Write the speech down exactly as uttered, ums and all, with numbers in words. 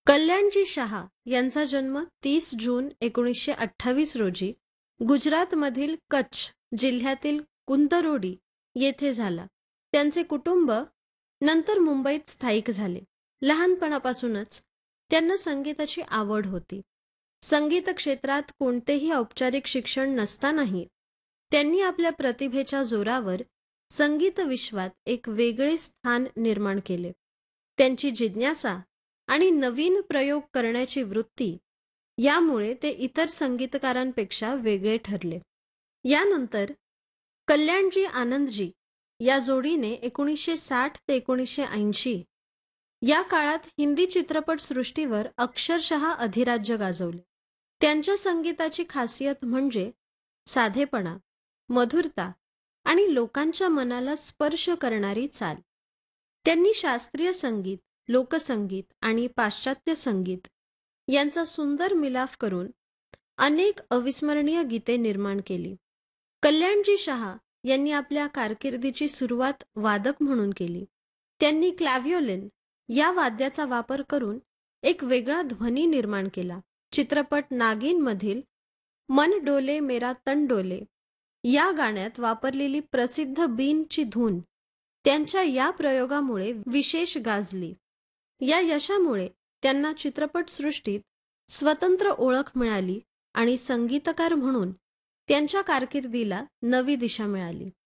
कल्याणजी शहा यांचा जन्म तीस जून एकोणीसशे अठ्ठावीस रोजी गुजरातमधील कच्छ जिल्ह्यातील कुंतरोडी येथे झाला. त्यांचे कुटुंब नंतर मुंबईत स्थायिक झाले. लहानपणापासूनच त्यांना संगीताची आवड होती. संगीत क्षेत्रात कोणतेही औपचारिक शिक्षण नसतानाही त्यांनी आपल्या प्रतिभेच्या जोरावर संगीत विश्वात एक वेगळे स्थान निर्माण केले. त्यांची जिज्ञासा आणि नवीन प्रयोग करण्याची वृत्ती यामुळे ते इतर संगीतकारांपेक्षा वेगळे ठरले. यानंतर कल्याणजी आनंदजी या जोडीने एकोणीसशे साठ ते एकोणीसशे ऐंशी या काळात हिंदी चित्रपटसृष्टीवर अक्षरशः अधिराज्य गाजवले. त्यांच्या संगीताची खासियत म्हणजे साधेपणा, मधुरता आणि लोकांच्या मनाला स्पर्श करणारी चाल. त्यांनी शास्त्रीय संगीत, लोकसंगीत आणि पाश्चात्य संगीत यांचा सुंदर मिलाफ करून अनेक अविस्मरणीय गीते निर्माण केली. कल्याणजी शहा यांनी आपल्या कारकिर्दीची सुरुवात वादक म्हणून केली. त्यांनी क्लॅव्हिओलिन या वाद्याचा वापर करून एक वेगळा ध्वनी निर्माण केला. चित्रपट नागिनमधील मन डोले मेरा तन डोले या गाण्यात वापरलेली प्रसिद्ध बीनची धून त्यांच्या या प्रयोगामुळे विशेष गाजली. या यशामुळे त्यांना चित्रपटसृष्टीत स्वतंत्र ओळख मिळाली आणि संगीतकार म्हणून त्यांच्या कारकिर्दीला नवी दिशा मिळाली.